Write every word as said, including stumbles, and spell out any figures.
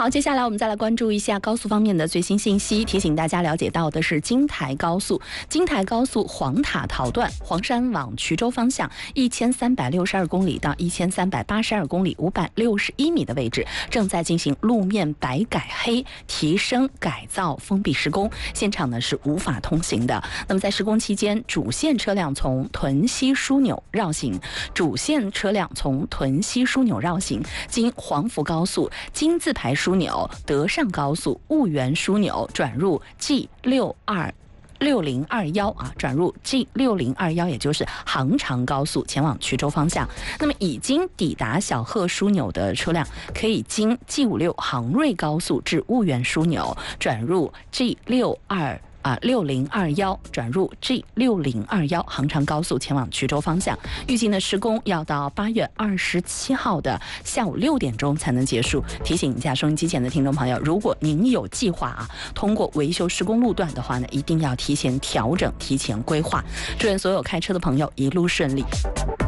好，接下来我们再来关注一下高速方面的最新信息。提醒大家了解到的是京台高速，京台高速黄塔桃段黄山往衢州方向一千三百六十二公里到一千三百八十二公里五百六十一米的位置，正在进行路面白改黑、提升改造封闭施工，现场呢是无法通行的。那么在施工期间，主线车辆从屯溪枢纽绕行，主线车辆从屯溪枢纽绕行，经黄福高速金字牌枢纽、德上高速婺源枢纽转入 G 六二六零二一啊，转入 G 六零二一，也就是杭长高速前往衢州方向。那么已经抵达小鹤枢纽的车辆，可以经 G 五六杭瑞高速至婺源枢纽，转入 G 六二。啊，六零二一转入 G 六零二一杭长高速前往衢州方向，预计呢施工要到八月二十七号的下午六点钟才能结束。提醒一下收音机前的听众朋友，如果您有计划啊通过维修施工路段的话呢，一定要提前调整、提前规划。祝愿所有开车的朋友一路顺利。